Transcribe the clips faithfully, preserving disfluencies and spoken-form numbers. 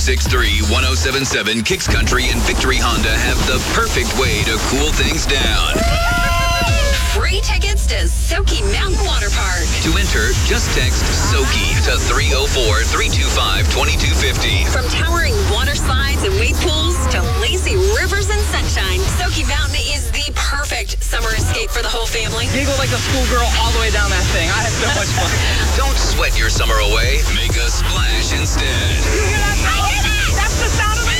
six three, one oh seven seven, Kicks Country and Victory Honda have the perfect way to cool things down. Free tickets to Soaky Mountain Water Park. To enter, just text SOAKY to three oh four, three two five, two two five oh. From towering water slides and wade pools to lazy rivers and sunshine, Soaky Mountain is the perfect summer escape for the whole family. Giggle like a schoolgirl all the way down that thing. I had so much fun. Don't sweat your summer away. Make a splash instead. You hear that? I hear that! That's the sound of it!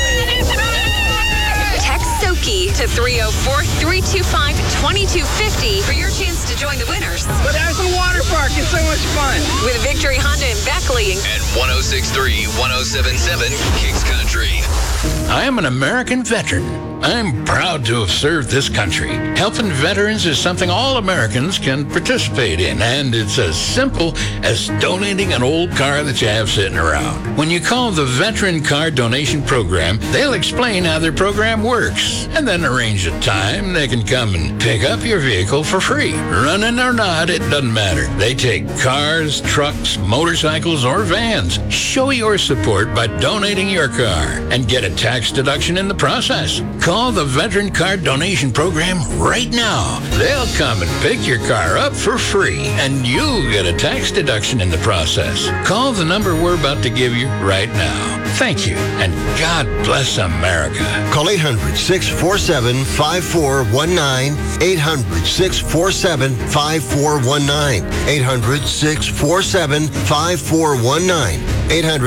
Text SOAKY to three oh four, three two five, two two five oh for your chance to join the winners. But there's a water park. It's so much fun. With Victory Honda in Beckley. And one oh six three, one oh seven seven, Kicks Country. I am an American veteran. I'm proud to have served this country. Helping veterans is something all Americans can participate in, and it's as simple as donating an old car that you have sitting around. When you call the Veteran Car Donation Program, they'll explain how their program works, and then arrange a time they can come and pick up your vehicle for free. Running or not, it doesn't matter. They take cars, trucks, motorcycles, or vans. Show your support by donating your car and get a tax deduction in the process. Call the Veteran Car Donation Program right now. They'll come and pick your car up for free, and you'll get a tax deduction in the process. Call the number we're about to give you right now. Thank you, and God bless America. Call eight hundred, six four seven, five four one nine, eight hundred, six four seven, five four one nine, eight hundred, six four seven, five four one nine, eight hundred